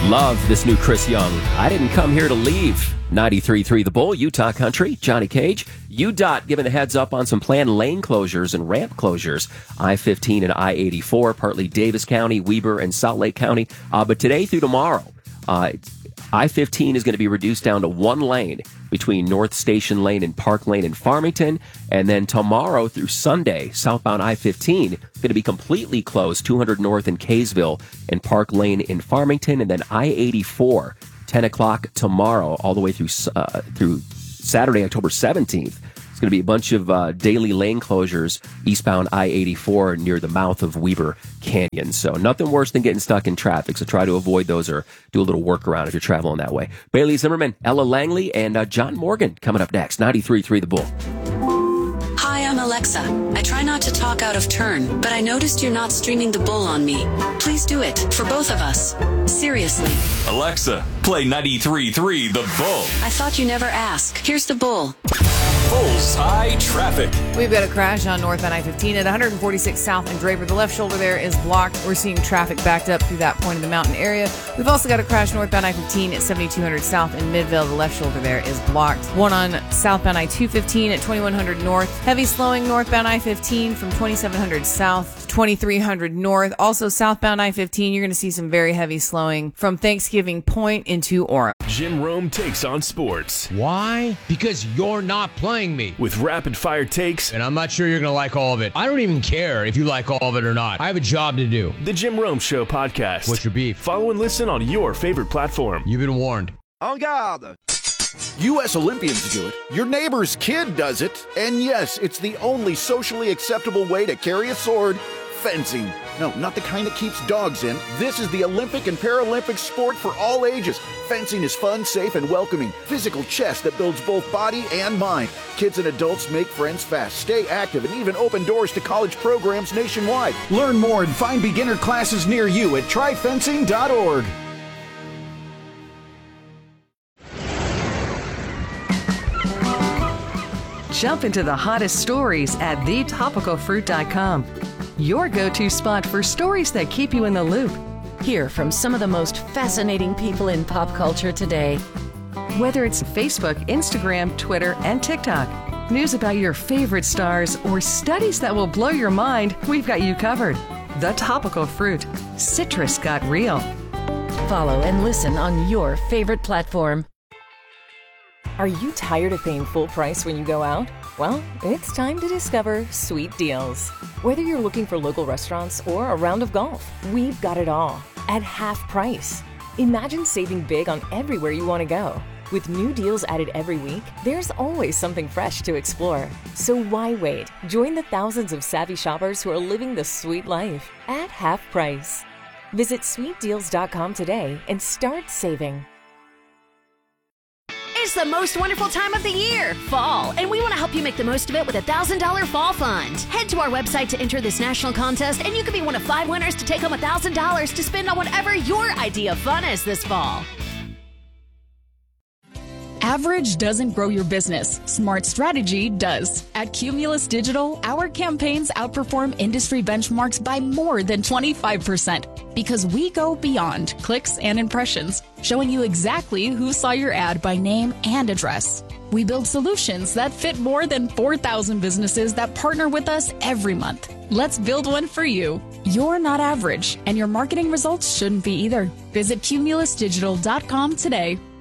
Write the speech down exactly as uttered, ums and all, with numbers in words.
Love this new Chris Young. I didn't come here to leave. ninety-three point three The Bull, Utah Country, Johnny Cage. U D O T giving a heads up on some planned lane closures and ramp closures. I fifteen and I eighty-four, partly Davis County, Weber, and Salt Lake County. Uh, but today through tomorrow, uh, I fifteen is going to be reduced down to one lane between North Station Lane and Park Lane in Farmington. And then tomorrow through Sunday, southbound I fifteen is going to be completely closed, two hundred North in Kaysville and Park Lane in Farmington. And then I eighty-four, ten o'clock tomorrow, all the way through uh, through Saturday, October seventeenth. It's going to be a bunch of uh, daily lane closures eastbound I eighty-four near the mouth of Weber Canyon. So nothing worse than getting stuck in traffic. So try to avoid those or do a little workaround if you're traveling that way. Bailey Zimmerman, Ella Langley, and uh, John Morgan coming up next. ninety-three point three The Bull. Hi, I'm Alexa. I try not to talk out of turn, but I noticed you're not streaming The Bull on me. Please do it, for both of us. Seriously. Alexa, play ninety-three point three The Bull. I thought you never asked. Here's The Bull. Bullseye traffic. We've got a crash on northbound I fifteen at one forty-six South and Draper. The left shoulder there is blocked. We're seeing traffic backed up through that point of the mountain area. We've also got a crash northbound I fifteen at seventy-two hundred South in Midvale. The left shoulder there is blocked. One on southbound I two fifteen at twenty-one hundred North. Heavy slowing northbound I fifteen from twenty-seven hundred South to twenty-three hundred North. Also southbound I fifteen, you're going to see some very heavy slowing from Thanksgiving Point into Orem. Jim Rome takes on sports. Why? Because you're not playing me. With rapid-fire takes. And I'm not sure you're going to like all of it. I don't even care if you like all of it or not. I have a job to do. The Jim Rome Show podcast. What's your beef? Follow and listen on your favorite platform. You've been warned. En garde. U S Olympians do it. Your neighbor's kid does it. And yes, it's the only socially acceptable way to carry a sword. Fencing. No, not the kind that keeps dogs in. This is the Olympic and Paralympic sport for all ages. Fencing is fun, safe, and welcoming. Physical chess that builds both body and mind. Kids and adults make friends fast, stay active, and even open doors to college programs nationwide. Learn more and find beginner classes near you at try fencing dot org. Jump into the hottest stories at the topical fruit dot com. Your go-to spot for stories that keep you in the loop. Hear from some of the most fascinating people in pop culture today. Whether it's Facebook, Instagram, Twitter, and TikTok, news about your favorite stars, or studies that will blow your mind, we've got you covered. The Topical Fruit. Citrus got real. Follow and listen on your favorite platform. Are you tired of paying full price when you go out? Well, it's time to discover Sweet Deals. Whether you're looking for local restaurants or a round of golf, we've got it all at half price. Imagine saving big on everywhere you want to go. With new deals added every week, there's always something fresh to explore. So why wait? Join the thousands of savvy shoppers who are living the sweet life at half price. Visit sweet deals dot com today and start saving. It's the most wonderful time of the year, fall, and we want to help you make the most of it with a one thousand dollars Fall Fund. Head to our website to enter this national contest, and you could be one of five winners to take home one thousand dollars to spend on whatever your idea of fun is this fall. Average doesn't grow your business. Smart strategy does. At Cumulus Digital, our campaigns outperform industry benchmarks by more than twenty-five percent because we go beyond clicks and impressions, showing you exactly who saw your ad by name and address. We build solutions that fit more than four thousand businesses that partner with us every month. Let's build one for you. You're not average, and your marketing results shouldn't be either. Visit cumulus digital dot com today.